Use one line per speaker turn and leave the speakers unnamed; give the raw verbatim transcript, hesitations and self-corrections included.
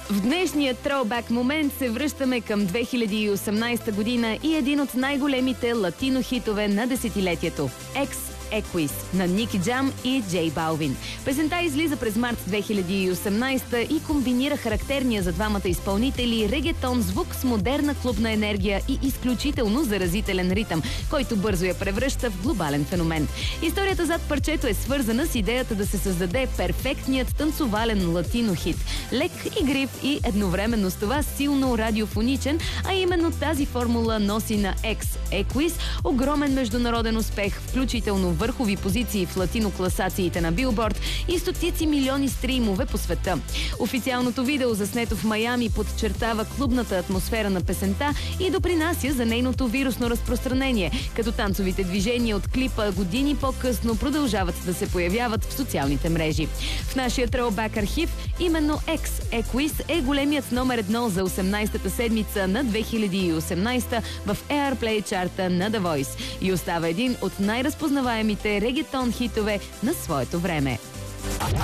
В днешния троубак момент се връщаме към две хиляди и осемнадесета година и един от най-големите латино хитове на десетилетието – Ex Equis на Ники Джам и Джей Балвин. Песента излиза през март две хиляди и осемнадесета и комбинира характерния за двамата изпълнители регетон звук с модерна клубна енергия и изключително заразителен ритъм, който бързо я превръща в глобален феномен. Историята зад парчето е свързана с идеята да се създаде перфектният танцовален латино хит. Лек, игрив и едновременно с това силно радиофоничен, а именно тази формула носи на Ex Equis огромен международен успех, включително върхови позиции в латино класациите на Билборд и стотици милиони стримове по света. Официалното видео, заснето в Майами, подчертава клубната атмосфера на песента и допринася за нейното вирусно разпространение, като танцовите движения от клипа години по-късно продължават да се появяват в социалните мрежи. В нашия Throwback архив именно Ex Equis е големият номер едно за осемнадесетата седмица на две хиляди и осемнадесета в Airplay чарта на The Voice и остава един от най-разпознаваемите регетон хитове на своето време.